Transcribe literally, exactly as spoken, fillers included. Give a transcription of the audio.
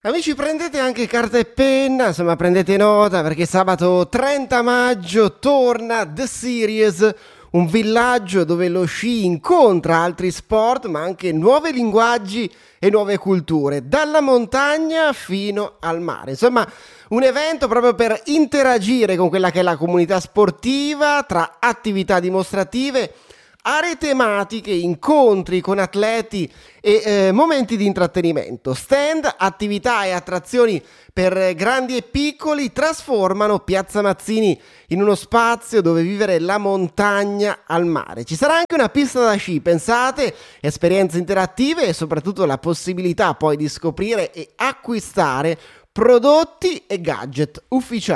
Amici, prendete anche carta e penna, insomma prendete nota perché sabato trenta maggio torna The Series, un villaggio dove lo sci incontra altri sport ma anche nuovi linguaggi e nuove culture, dalla montagna fino al mare. Insomma, un evento proprio per interagire con quella che è la comunità sportiva, tra attività dimostrative, aree tematiche, incontri con atleti e eh, momenti di intrattenimento. Stand, attività e attrazioni per grandi e piccoli trasformano Piazza Mazzini in uno spazio dove vivere la montagna al mare. Ci sarà anche una pista da sci, pensate, esperienze interattive e soprattutto la possibilità poi di scoprire e acquistare prodotti e gadget ufficiali.